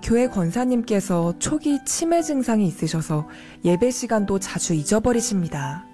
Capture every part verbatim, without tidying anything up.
교회 권사님께서 초기 치매 증상이 있으셔서 예배 시간도 자주 잊어버리십니다.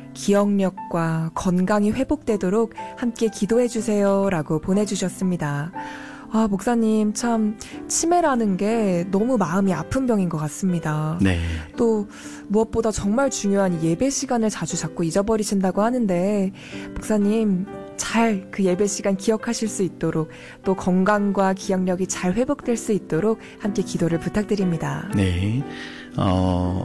기억력과 건강이 회복되도록 함께 기도해 주세요 라고 보내주셨습니다. 아, 목사님, 참 치매라는 게 너무 마음이 아픈 병인 것 같습니다. 네. 또 무엇보다 정말 중요한 예배 시간을 자주 자꾸 잊어버리신다고 하는데, 목사님 잘 그 예배 시간 기억하실 수 있도록, 또 건강과 기억력이 잘 회복될 수 있도록 함께 기도를 부탁드립니다. 네. 어,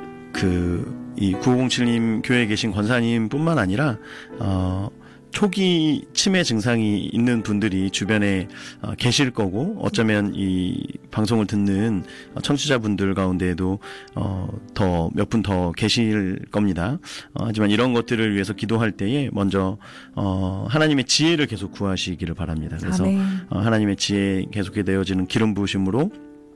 그, 이 구오공칠 님 교회에 계신 권사님 뿐만 아니라, 어, 초기 치매 증상이 있는 분들이 주변에 어, 계실 거고, 어쩌면 이 방송을 듣는 청취자분들 가운데에도 어, 더 몇 분 더 계실 겁니다. 어, 하지만 이런 것들을 위해서 기도할 때에 먼저 어, 하나님의 지혜를 계속 구하시기를 바랍니다. 그래서 어, 하나님의 지혜 계속해 내어지는 기름 부으심으로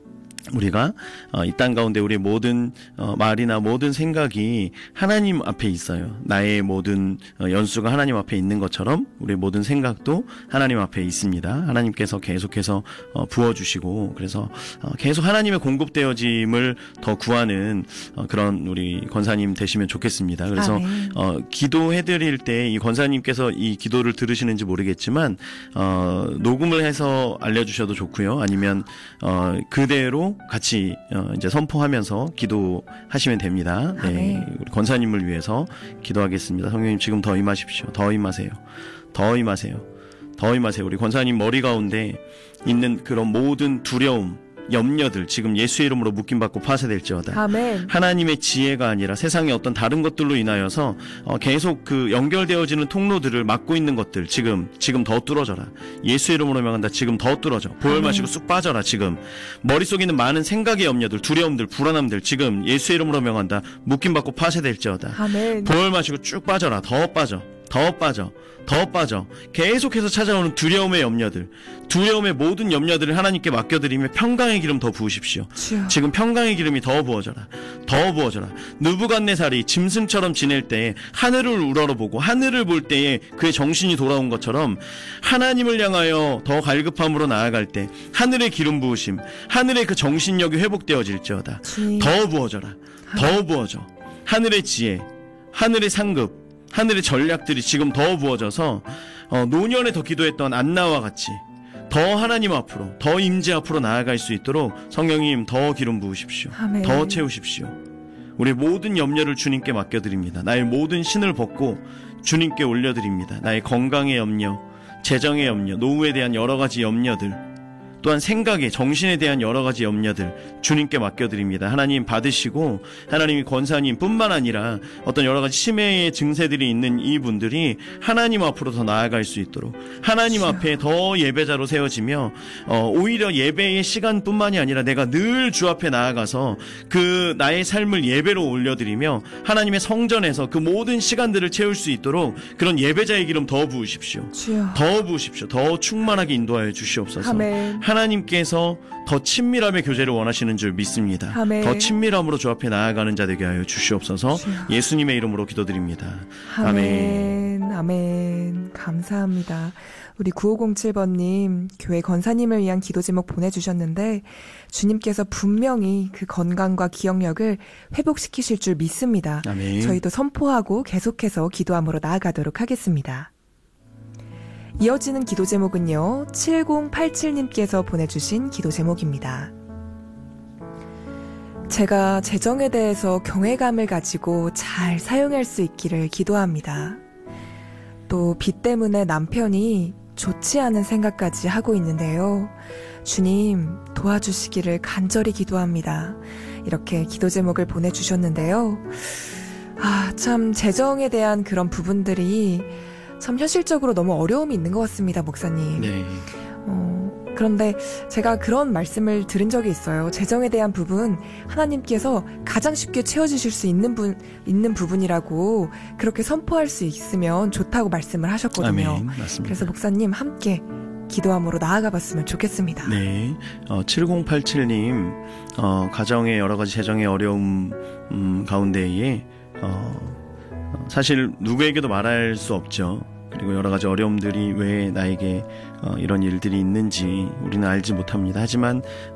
우리가 어, 이 땅 가운데 우리의 모든 어, 말이나 모든 생각이 하나님 앞에 있어요. 나의 모든 어, 연수가 하나님 앞에 있는 것처럼 우리의 모든 생각도 하나님 앞에 있습니다. 하나님께서 계속해서 어, 부어주시고, 그래서 어, 계속 하나님의 공급되어짐을 더 구하는 어, 그런 우리 권사님 되시면 좋겠습니다. 그래서 아, 네. 어, 기도해드릴 때 이 권사님께서 이 기도를 들으시는지 모르겠지만 어, 녹음을 해서 알려주셔도 좋고요. 아니면 어, 그대로 같이 어, 이제 선포하면서 기도하시면 됩니다. 네, 네. 우리 권사님을 위해서 기도하겠습니다. 성령님 지금 더 임하십시오. 더 임하세요. 더 임하세요. 더 임하세요. 우리 권사님 머리 가운데 있는 그런 모든 두려움, 염려들 지금 예수의 이름으로 묶임받고 파쇄될지어다. 아멘. 하나님의 지혜가 아니라 세상의 어떤 다른 것들로 인하여서 어, 계속 그 연결되어지는 통로들을 막고 있는 것들 지금 지금 더 뚫어져라. 예수의 이름으로 명한다. 지금 더 뚫어져. 보혈 마시고 쑥 빠져라. 지금 머릿속에 있는 많은 생각의 염려들, 두려움들, 불안함들 지금 예수의 이름으로 명한다. 묶임받고 파쇄될지어다. 아멘. 보혈 마시고 쭉 빠져라. 더 빠져. 더 빠져. 더 빠져. 계속해서 찾아오는 두려움의 염려들, 두려움의 모든 염려들을 하나님께 맡겨드리며 평강의 기름 더 부으십시오. 주여. 지금 평강의 기름이 더 부어져라. 더 부어져라. 느부갓네살이 짐승처럼 지낼 때 하늘을 우러러보고 하늘을 볼 때에 그의 정신이 돌아온 것처럼 하나님을 향하여 더 갈급함으로 나아갈 때 하늘의 기름 부으심, 하늘의 그 정신력이 회복되어질지어다. 주님. 더 부어져라. 더 부어져. 하늘의 지혜, 하늘의 상급, 하늘의 전략들이 지금 더 부어져서 어, 노년에 더 기도했던 안나와 같이 더 하나님 앞으로, 더 임재 앞으로 나아갈 수 있도록 성령님 더 기름 부으십시오. 아멘. 더 채우십시오. 우리 모든 염려를 주님께 맡겨드립니다. 나의 모든 신을 벗고 주님께 올려드립니다. 나의 건강의 염려, 재정의 염려, 노후에 대한 여러 가지 염려들, 또한 생각에, 정신에 대한 여러 가지 염려들 주님께 맡겨드립니다. 하나님 받으시고, 하나님이 권사님 뿐만 아니라 어떤 여러 가지 치매의 증세들이 있는 이분들이 하나님 앞으로 더 나아갈 수 있도록 하나님 앞에 더 예배자로 세워지며 어, 오히려 예배의 시간뿐만이 아니라 내가 늘 주 앞에 나아가서 그 나의 삶을 예배로 올려드리며 하나님의 성전에서 그 모든 시간들을 채울 수 있도록 그런 예배자의 기름 더 부으십시오. 주여. 더 부으십시오. 더 충만하게 인도하여 주시옵소서. 아멘. 하나님께서 더 친밀함의 교제를 원하시는 줄 믿습니다. 아멘. 더 친밀함으로 주 앞에 나아가는 자 되게 하여 주시옵소서. 주여. 예수님의 이름으로 기도드립니다. 아멘. 아멘. 아멘. 감사합니다. 우리 구오공칠 번님 교회 권사님을 위한 기도 제목 보내주셨는데 주님께서 분명히 그 건강과 기억력을 회복시키실 줄 믿습니다. 아멘. 저희도 선포하고 계속해서 기도함으로 나아가도록 하겠습니다. 이어지는 기도 제목은요, 칠공팔칠님께서 보내주신 기도 제목입니다. 제가 재정에 대해서 경외감을 가지고 잘 사용할 수 있기를 기도합니다. 또 빚 때문에 남편이 좋지 않은 생각까지 하고 있는데요. 주님 도와주시기를 간절히 기도합니다. 이렇게 기도 제목을 보내주셨는데요. 아, 참 재정에 대한 그런 부분들이 참 현실적으로 너무 어려움이 있는 것 같습니다, 목사님. 네. 어, 그런데 제가 그런 말씀을 들은 적이 있어요. 재정에 대한 부분 하나님께서 가장 쉽게 채워주실 수 있는 분, 있는 부분이라고 그렇게 선포할 수 있으면 좋다고 말씀을 하셨거든요. 아멘. 맞습니다. 그래서 목사님 함께 기도함으로 나아가 봤으면 좋겠습니다. 네. 어, 칠공팔칠님, 어, 가정의 여러 가지 재정의 어려움, 음, 가운데에, 어, 사실 누구에게도 말할 수 없죠. 그리고 여러 가지 어려움들이 왜 나에게 어, 이런 일들이 있는지 우리는 알지 못합니다. 하지만